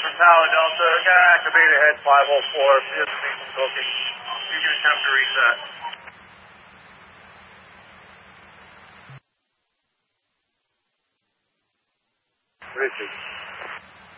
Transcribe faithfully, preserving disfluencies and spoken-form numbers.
from Tower Delta. Gotta activate ahead five oh four. Please make some cooking. You can attempt to reset. Richard.